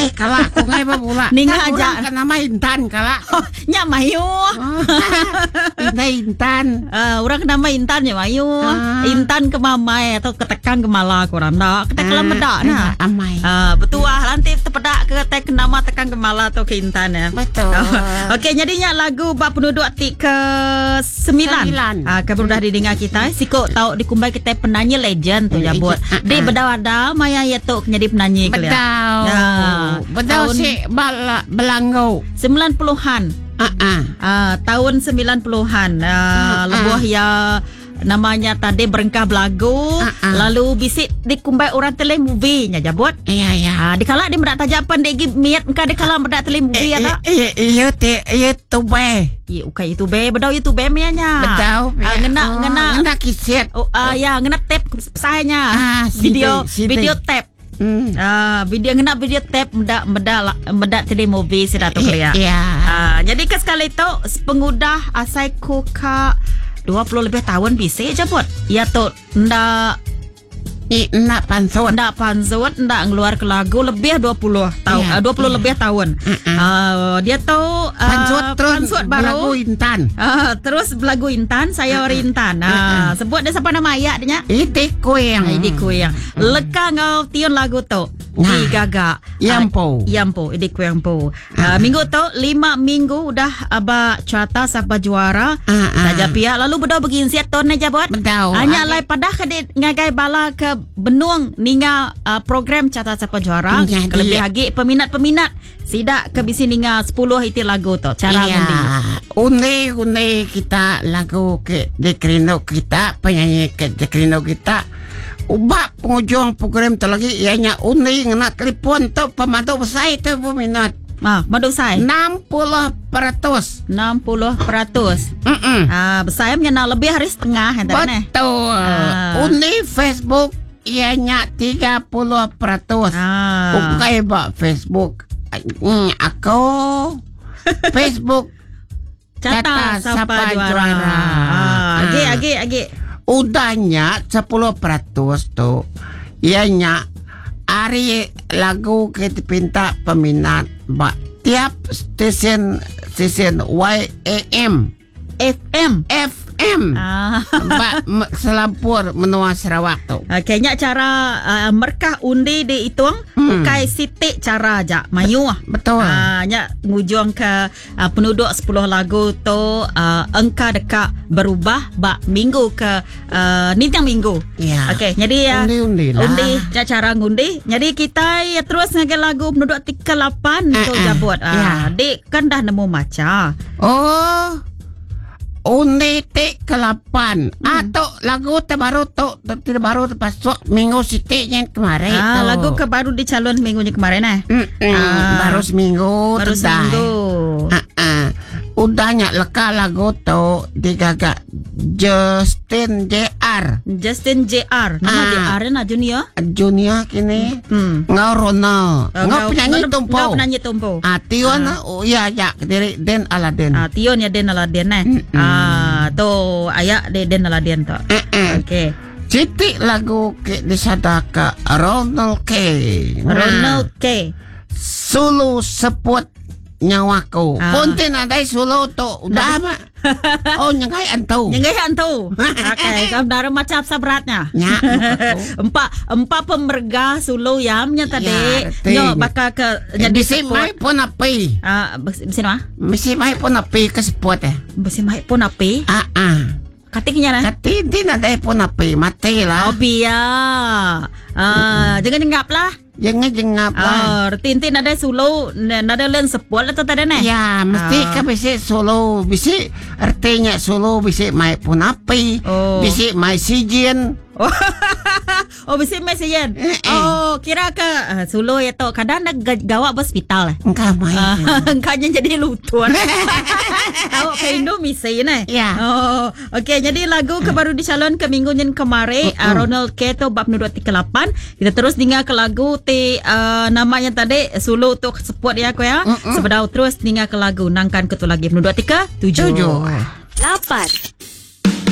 Kala ko ngay ba pula. Ninga aja. Ka nama Intan kala. Nya Mayu. Intan. Orang nama Intan ya Mayu. Intan ke mamai atau ketekan ke mala kurang dak. Ketek lemeda nah. Amai. Betul nanti tepedak ke tek nama tekan ke mala atau ke Intan ya. Betul. Okey, jadinya lagu bab penduduk ti ke 9. Kabar dah didengar kita. Siko tahu dikumbai kita penyanyi legend tu jabut. Di bedawada maya ya tu jadi penyanyi kali ya. Betul si Belangau 90-an. Tahun 90-an. Lebuh ya namanya tadi berengkah belagu. Lalu bisik dikumbai orang tele movie nya jabut. Iya. Dikala dia mendak tajapan dia miat engka dikala mendak tele movie ada. Iya tu be. Ukai itu be bedau itu be mianya. Betul. Ngena kiset. Ya ngena tape sayanya. Video tape. Video tape mendak tele movie sudah tu kali ya. Jadi ke sekali itu pengudah asai ku ka 20 lebih tahun bisa jabut. Ya tu ndak pansut ndak ngeluar ke lagu lebih 20 tahun. 20 lebih tahun. Dia tahu pansut baru lagu Intan. Terus lagu Intan, saya orang Intan. Sebut dia siapa nama ayah dia? Iti Kuyang. Leka ngau tion lagu tu. Di Gaga Yampo Iti Kuyang Po. Minggu tu 5 minggu udah aba carta siapa juara. Saja pihak lalu bedau begini siat ton aja buat. Hanya lai padah ke ngagai bala ke Benuang ninga program Carta Siapa Juara. Lebih lagi peminat-peminat sidak ke bisi ninga 10 iti lagu tu. Cara undi kita lagu ke Dekrino kita, penyanyi ke Dekrino kita. Ubah penghujung program tu lagi ianya undi ngena telepon tu pemadu besar tu peminat. Madu saya 60%. Besar menyana lebih hari setengah. Betul. Undi Facebook ianya 30%. Bukai ba Facebook. Aku Facebook Carta Siapa Juara. Agi. Udahnya 10% tu ianya hari lagu kita pinta peminat tiap stesen YAM FM Selampur menua Sarawak tu. Kayaknya cara merkah undi di hitung bukai sitik cara aja mayu. Betul. Nya ngujung ke penduduk 10 lagu tu angka dekat berubah minggu ke nitang minggu. Okey, jadi undi cara ngundi. Jadi kita terus ngagai lagu penduduk 38 tu jabut. Dik kan dah nemu maca. Undi ke-8 atau lagu terbaru terpasuk minggu sitiknya kemarin. Lagu kebaru dicalon minggunya kemarin baru seminggu. Udahnya leka lagu tu digagak Justin JR. Nama JR na Junior kini. Ngau Ronald. Ngau penyanyi tumpo. Tion ya dari Den Aladdin. Tion ya Den Aladdin tu ayak Den Aladdin tu. Okey. Citik lagu ke disadaka Ronald K. Sulu seput nyawaku. Punten ada sulu tu udah mak. Nyengai antu. Okey, kau dah macam sabratnya. Empat pemerga sulu yamnya tadi. Nyo bakal ke jadi bisi mai pun api. Bisi mana? Bisi mai pun api ke seput Bisi mai pun api. Katiknya lah. Katik ada pun api mati lah. Jangan jengap lah. Tintin ada solo, ada len sepul atau tak ada ni? Ya, mesti kan bisi solo, bisi artinya solo bisi mai pun api, bisi mai sijen. Bisi mai sijen. Kira ke solo ya tu kadang nak gawak hospital. Engkau mai. Engkaunya jadi lutut. Tahu ke Indo misi ni. Ya. Okey, jadi lagu kebaru dicalon ke minggu yang kemarin Ronald K tu bab 28. Kita terus dengar ke lagu namanya tadi solo tu support ya aku ya. Sebedau terus dengar ke lagu nangkan ketu lagi 2 3 7 8